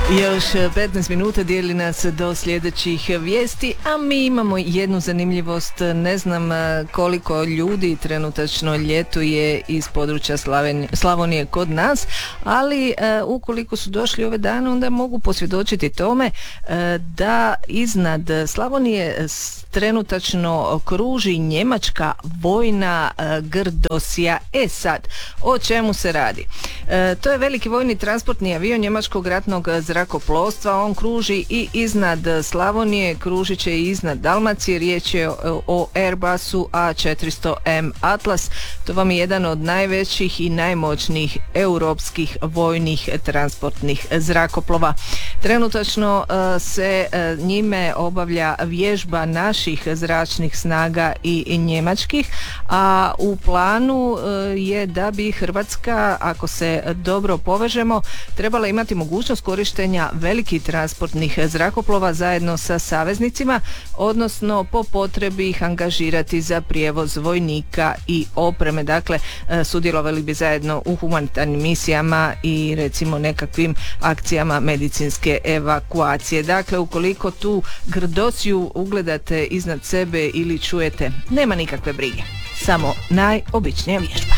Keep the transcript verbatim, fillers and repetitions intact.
Još petnaest minuta dijeli nas do sljedećih vijesti, a mi imamo jednu zanimljivost. Ne znam koliko ljudi trenutačno ljetuje iz područja Slavonije kod nas, ali uh, ukoliko su došli ove dane, onda mogu posvjedočiti tome uh, da iznad Slavonije trenutačno kruži njemačka vojna uh, grdosija. E sad, o čemu se radi? Uh, to je veliki vojni transportni avion njemačkog ratnog zrakoplovstva. On kruži i iznad Slavonije, kružit će i iznad Dalmacije. Riječ je o, o Airbusu A četiristo M Atlas. To vam je jedan od najvećih i najmoćnijih europskih vojnih transportnih zrakoplova. Trenutačno uh, se uh, njime obavlja vježba naših zračnih snaga i njemačkih, a u planu uh, je da bi Hrvatska, ako se dobro povežemo, trebala imati mogućnost korištenja velikih transportnih zrakoplova zajedno sa saveznicima, odnosno po potrebi ih angažirati za prijevoz vojnika i opreme. Dakle, uh, sudjelovali bi zajedno u humanitarnim misijama i recimo nekakvim akcijama medicinske evakuacije. Dakle, ukoliko tu grdosiju ugledate iznad sebe ili čujete, nema nikakve brige. Samo najobičnija vježba.